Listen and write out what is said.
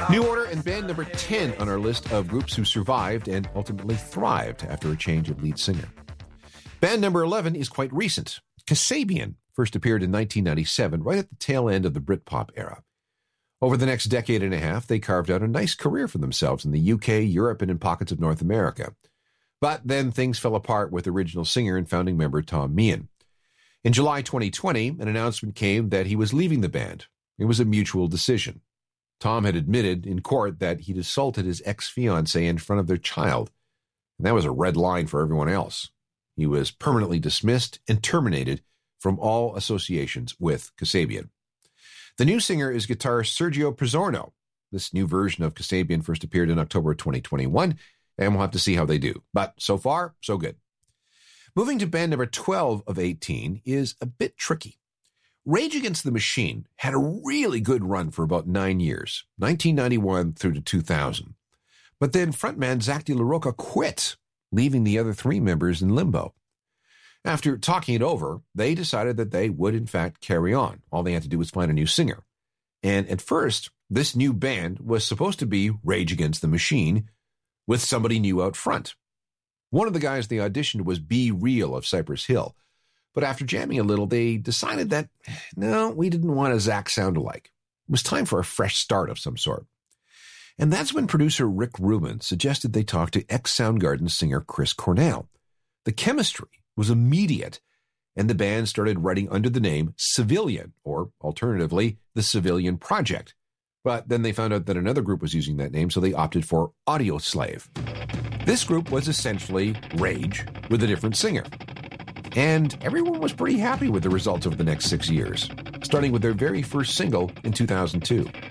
New Order and band number 10 on our list of groups who survived and ultimately thrived after a change of lead singer. Band number 11 is quite recent. Kasabian first appeared in 1997, right at the tail end of the Britpop era. Over the next decade and a half, they carved out a nice career for themselves in the UK, Europe, and in pockets of North America. But then things fell apart with original singer and founding member Tom Meehan. In July 2020, an announcement came that he was leaving the band. It was a mutual decision. Tom had admitted in court that he'd assaulted his ex-fiancée in front of their child, and that was a red line for everyone else. He was permanently dismissed and terminated from all associations with Kasabian. The new singer is guitarist Sergio Pizzorno. This new version of Kasabian first appeared in October 2021, and we'll have to see how they do. But so far, so good. Moving to band number 12 of 18 is a bit tricky. Rage Against the Machine had a really good run for about 9 years, 1991 through to 2000. But then frontman Zach De La Rocha quit, leaving the other three members in limbo. After talking it over, they decided that they would in fact carry on. All they had to do was find a new singer. And at first, this new band was supposed to be Rage Against the Machine with somebody new out front. One of the guys they auditioned was Be Real of Cypress Hill. But after jamming a little, they decided that, no, we didn't want a Zach sound-alike. It was time for a fresh start of some sort. And that's when producer Rick Rubin suggested they talk to ex-Soundgarden singer Chris Cornell. The chemistry was immediate, and the band started writing under the name Civilian, or alternatively, the Civilian Project. But then they found out that another group was using that name, so they opted for Audioslave. This group was essentially Rage with a different singer. And everyone was pretty happy with the results over the next 6 years, starting with their very first single in 2002.